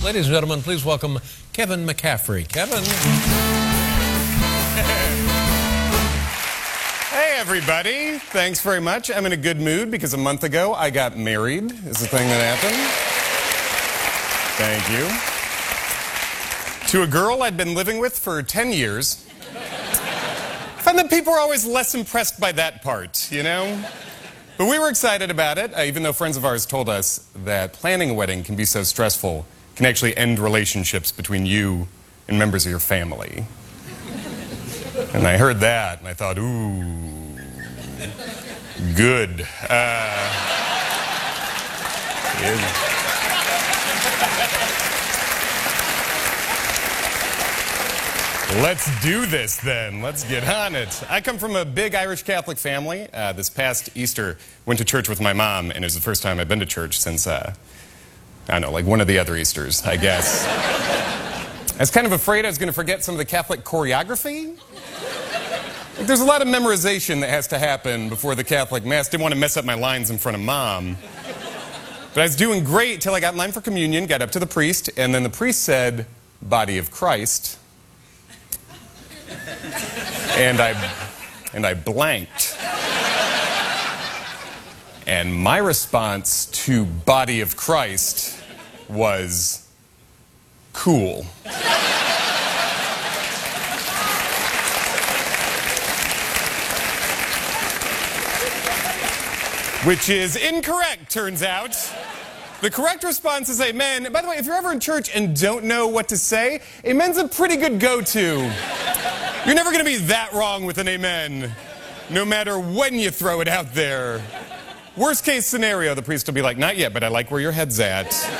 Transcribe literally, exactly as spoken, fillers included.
Ladies and gentlemen, please welcome Kevin McCaffrey. Kevin. Hey, everybody. Thanks very much. I'm in a good mood because a month ago I got married. Is the thing that happened. Thank you. To a girl I'd been living with for ten years. I find that people are always less impressed by that part, you know? But we were excited about it, uh, even though friends of ours told us that planning a wedding can be so stressful, can actually end relationships between you and members of your family. And I heard that, and I thought, ooh, good. Uh, yeah. Let's do this, then. Let's get on it. I come from a big Irish Catholic family. Uh, this past Easter, went to church with my mom, and it was the first time I've been to church since, uh, I don't know, like one of the other Easters, I guess. I was kind of afraid I was going to forget some of the Catholic choreography. Like, there's a lot of memorization that has to happen before the Catholic Mass. Didn't want to mess up my lines in front of Mom. But I was doing great till I got in line for communion, got up to the priest, and then the priest said, "Body of Christ." And I, and I blanked. And my response to "Body of Christ" was, "Cool." Which is incorrect, turns out. The correct response is amen. By the way, if you're ever in church and don't know what to say, amen's a pretty good go-to. You're never going to be that wrong with an amen, no matter when you throw it out there. Worst case scenario, the priest will be like, "Not yet, but I like where your head's at."